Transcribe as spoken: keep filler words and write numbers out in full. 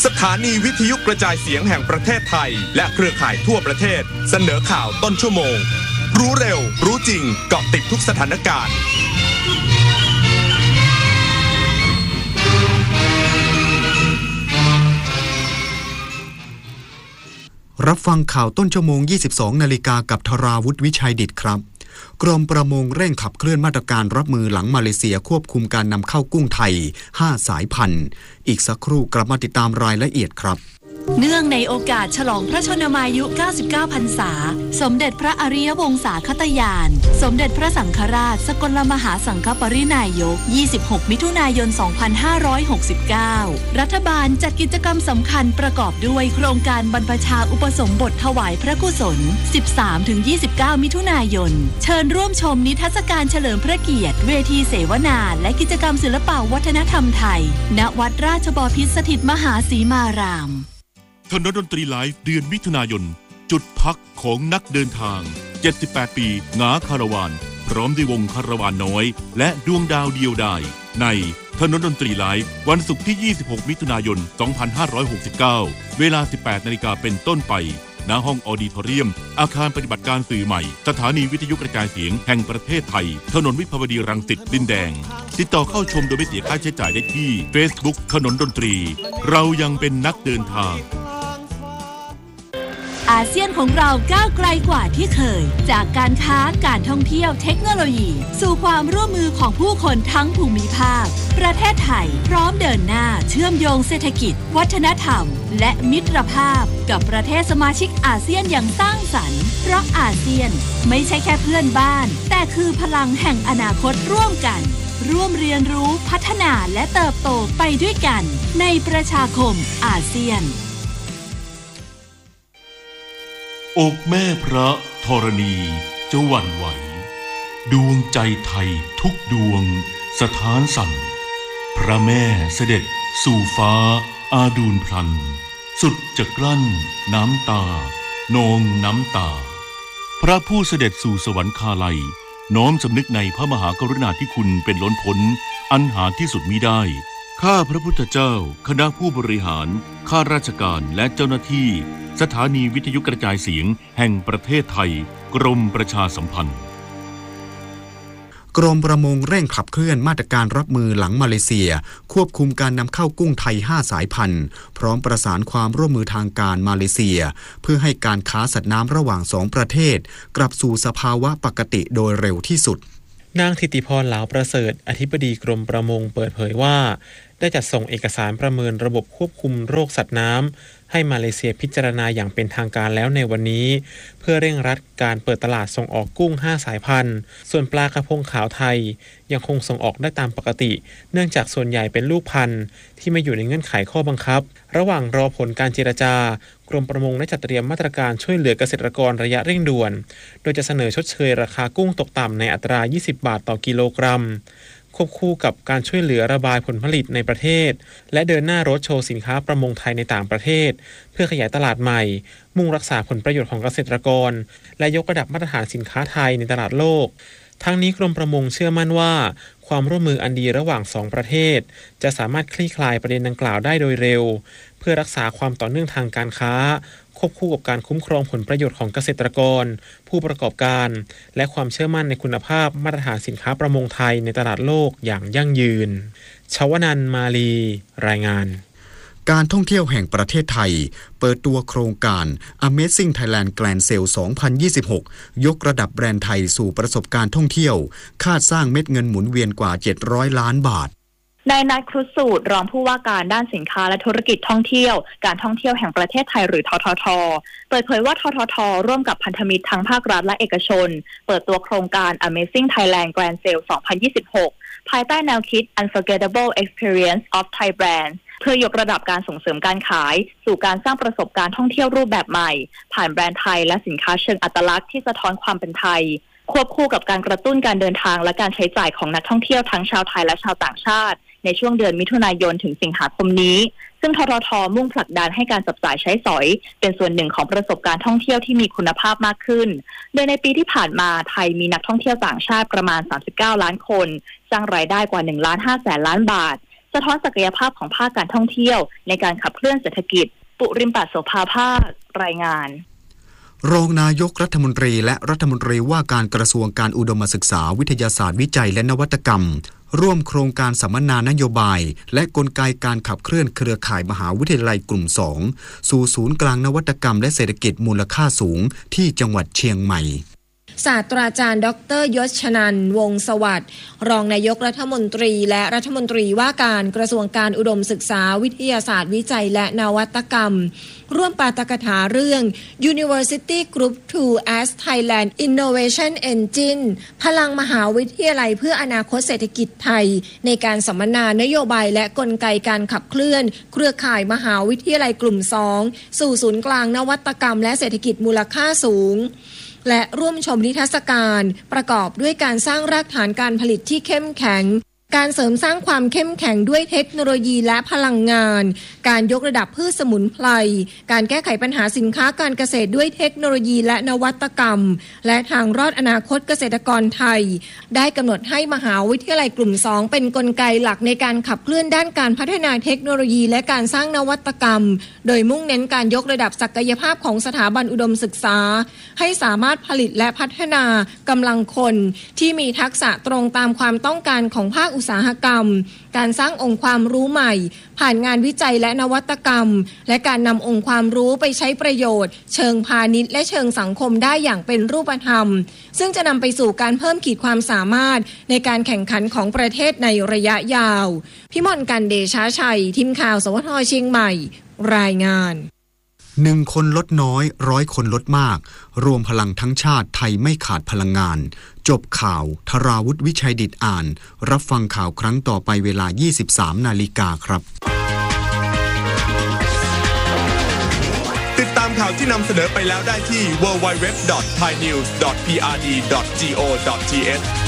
สถานีวิทยุกระจายเสียงแห่งประเทศไทยและเครือข่ายทั่วประเทศเสนอข่าวต้นชั่วโมงรู้เร็วรู้จริงเกาะติดทุกสถานการณ์รับฟังข่าวต้นชั่วโมง ยี่สิบสอง นาฬิกากับธราวุฒิวิชัยดิษฐ์ครับกรมประมงเร่งขับเคลื่อนมาตรการรับมือหลังมาเลเซียควบคุมการนำเข้ากุ้งไทยห้าสายพันธุ์อีกสักครู่กลับมาติดตามรายละเอียดครับเนื่องในโอกาสฉลองพระชนมายุเก้าสิบเก้าพรรษาสมเด็จพระอริยวงศาคตญาณสมเด็จพระสังฆราชสกลมหาสังฆปรินายกยี่สิบหกมิถุนายนสองพันห้าร้อยหกสิบเก้ารัฐบาลจัดกิจกรรมสำคัญประกอบด้วยโครงการบรรพชาอุปสมบทถวายพระกุศล สิบสามถึงยี่สิบเก้า มิถุนายนเชิญร่วมชมนิทรรศการเฉลิมพระเกียรติเวทีเสวนาและกิจกรรมศิลปวัฒนธรรมไทยณวัดราชบพิตรสถิตมหาสีมารามถนนดนตรีไลฟ์เดือนมิถุนายนจุดพักของนักเดินทางเจ็ดสิบแปดปีงาคาราวานพร้อมด้วยวงคาราวานน้อยและดวงดาวเดียวดายในถนนดนตรีไลฟ์วันศุกร์ที่ยี่สิบหกมิถุนายนสองพันห้าร้อยหกสิบเก้าเวลา สิบแปดนาฬิกาเป็นต้นไปณห้องออดิทอเรียมอาคารปฏิบัติการสื่อใหม่สถานีวิทยุกระจายเสียงแห่งประเทศไทยถนนวิภาวดีรังสิตดินแดงติดต่อเข้าชมโดยไม่เสียค่าใช้จ่ายได้ที่ Facebook ถนนดนตรีเรายังเป็นนักเดินทางอาเซียนของเราก้าวไกลกว่าที่เคยจากการค้าการท่องเที่ยวเทคโนโลยีสู่ความร่วมมือของผู้คนทั้งภูมิภาคประเทศไทยพร้อมเดินหน้าเชื่อมโยงเศรษฐกิจวัฒนธรรมและมิตรภาพกับประเทศสมาชิกอาเซียนอย่างสร้างสรรค์เพราะอาเซียนไม่ใช่แค่เพื่อนบ้านแต่คือพลังแห่งอนาคตร่วมกันร่วมเรียนรู้พัฒนาและเติบโตไปด้วยกันในประชาคมอาเซียนอกแม่พระธรณีจะหวั่นไหวดวงใจไทยทุกดวงสถานสั่นพระแม่เสด็จสู่ฟ้าอาดูลพลันสุดจะกลั้นน้ำตานองน้ำตาพระผู้เสด็จสู่สวรรคาลัยน้อมสำนึกในพระมหากรุณาธิคุณเป็นล้นพ้นอันหาที่สุดมิได้ข้าพระพุทธเจ้าคณะผู้บริหารข้าราชการและเจ้าหน้าที่สถานีวิทยุกระจายเสียงแห่งประเทศไทยกรมประชาสัมพันธ์กรมประมงเร่งขับเคลื่อนมาตรการรับมือหลังมาเลเซียควบคุมการนำเข้ากุ้งไทยห้าสายพันธุ์พร้อมประสานความร่วมมือทางการมาเลเซียเพื่อให้การค้าสัตว์น้ำระหว่างสองประเทศกลับสู่สภาวะปกติโดยเร็วที่สุดนางธิติพรเหลาประเสริฐอธิบดีกรมประมงเปิดเผยว่าได้จัดส่งเอกสารประเมินระบบควบคุมโรคสัตว์น้ำให้มาเลเซียพิจารณาอย่างเป็นทางการแล้วในวันนี้เพื่อเร่งรัดการเปิดตลาดส่งออกกุ้งห้าสายพันธุ์ส่วนปลากระพงขาวไทยยังคงส่งออกได้ตามปกติเนื่องจากส่วนใหญ่เป็นลูกพันธุ์ที่ไม่อยู่ในเงื่อนไขข้อบังคับระหว่างรอผลการเจรจากรมประมงได้จัดเตรียมมาตรการช่วยเหลือเกษตรกรระยะเร่งด่วนโดยจะเสนอชดเชยราคากุ้งตกต่ำในอัตรายี่สิบบาทต่อกิโลกรัมควบคู่กับการช่วยเหลือระบายผลผลิตในประเทศและเดินหน้ารถโชว์สินค้าประมงไทยในต่างประเทศเพื่อขยายตลาดใหม่มุ่งรักษาผลประโยชน์ของเกษตรกรและยกระดับมาตรฐานสินค้าไทยในตลาดโลกทั้งนี้กรมประมงเชื่อมั่นว่าความร่วมมืออันดีระหว่างสองประเทศจะสามารถคลี่คลายประเด็นดังกล่าวได้โดยเร็วเพื่อรักษาความต่อเนื่องทางการค้าควบคู่กับการคุ้มครองผลประโยชน์ของเกษตรกรผู้ประกอบการและความเชื่อมั่นในคุณภาพมาตรฐานสินค้าประมงไทยในตลาดโลกอย่างยั่งยืนชวนันท์มาลีรายงานการท่องเที่ยวแห่งประเทศไทยเปิดตัวโครงการ Amazing Thailand Grand Sale สองพันยี่สิบหกยกระดับแบรนด์ไทยสู่ประสบการณ์ท่องเที่ยวคาดสร้างเม็ดเงินหมุนเวียนกว่าเจ็ดร้อยล้านบาทนายนัทครุฑสูตรรองผู้ว่าการด้านสินค้าและธุรกิจท่องเที่ยวการท่องเที่ยวแห่งประเทศไทยหรือททท.เปิดเผยว่าททท.ร่วมกับพันธมิตรทั้งภาครัฐและเอกชนเปิดตัวโครงการ Amazing Thailand Grand Sale สองพันยี่สิบหกภายใต้แนวคิด Unforgettable Experience of Thai Brands เพื่อยกระดับการส่งเสริมการขายสู่การสร้างประสบการณ์ท่องเที่ยวรูปแบบใหม่ผ่านแบรนด์ไทยและสินค้าเชิงอัตลักษณ์ที่สะท้อนความเป็นไทยควบคู่กับการกระตุ้นการเดินทางและการใช้จ่ายของนักท่องเที่ยวทั้งชาวไทยและชาวต่างชาติในช่วงเดือนมิถุนายนถึงสิงหาคมนี้ซึ่งททท.มุ่งผลักดันให้การจับจ่ายใช้สอยเป็นส่วนหนึ่งของประสบการณ์ท่องเที่ยวที่มีคุณภาพมากขึ้นโดยในปีที่ผ่านมาไทยมีนักท่องเที่ยวต่างชาติประมาณสามสิบเก้าล้านคนสร้างรายได้กว่าหนึ่งล้านห้าแสนล้านบาทสะท้อนศักยภาพของภาคการท่องเที่ยวในการขับเคลื่อนเศรษฐกิจปุริมปะโสภาภาครายงานรองนายกรัฐมนตรีและรัฐมนตรีว่าการกระทรวงการอุดมศึกษาวิทยาศาสตร์วิจัยและนวัตกรรมร่วมโครงการสัมมนานโยบายและกลไกการขับเคลื่อนเครือข่ายมหาวิทยาลัยกลุ่มสองสู่ศูนย์กลางนวัตกรรมและเศรษฐกิจมูลค่าสูงที่จังหวัดเชียงใหม่ศาสตราจารย์ดร.ยศชนันท์วงศ์สวัสดิ์รองนายกรัฐมนตรีและรัฐมนตรีว่าการกระทรวงการอุดมศึกษาวิทยาศาสตร์วิจัยและนวัตกรรมร่วมปาฐกถาเรื่อง University Group ทู as Thailand Innovation Engine พลังมหาวิทยาลัยเพื่ออนาคตเศรษฐกิจไทยในการสัมมนานโยบายและกลไกการขับเคลื่อนเครือข่ายมหาวิทยาลัยกลุ่มสองสู่ศูนย์กลางนวัตกรรมและเศรษฐกิจมูลค่าสูงและร่วมชมนิทรรศการประกอบด้วยการสร้างรากฐานการผลิตที่เข้มแข็งการเสริมสร้างความเข้มแข็งด้วยเทคโนโลยีและพลังงานการยกระดับพืชสมุนไพรการแก้ไขปัญหาสินค้าการเกษตรด้วยเทคโนโลยีและนวัตกรรมและทางรอดอนาคตเกษตรกรไทยได้กำหนดให้มหาวิทยาลัยกลุ่มสองเป็นกลไกหลักในการขับเคลื่อนด้านการพัฒนาเทคโนโลยีและการสร้างนวัตกรรมโดยมุ่งเน้นการยกระดับศักยภาพของสถาบันอุดมศึกษาให้สามารถผลิตและพัฒนากำลังคนที่มีทักษะตรงตามความต้องการของภาคอุตสาหกรรมการสร้างองค์ความรู้ใหม่ผ่านงานวิจัยและนวัตกรรมและการนำองค์ความรู้ไปใช้ประโยชน์เชิงพาณิชย์และเชิงสังคมได้อย่างเป็นรูปธรรมซึ่งจะนำไปสู่การเพิ่มขีดความสามารถในการแข่งขันของประเทศในระยะยาวพิมลกันเดชาชัยทีมข่าวสวทเชียงใหม่รายงานหนึ่งคนลดน้อยร้อยคนลดมากรวมพลังทั้งชาติไทยไม่ขาดพลังงานจบข่าวธราวุฒิวิชัยดิษฐ์อ่านรับฟังข่าวครั้งต่อไปเวลา ยี่สิบสามนาฬิกาครับติดตามข่าวที่นำเสนอไปแล้วได้ที่ ดับเบิลยู ดับเบิลยู ดับเบิลยู ดอท ไทยนิวส์ ดอท พี อาร์ ดี ดอท จี โอ ดอท ที เอช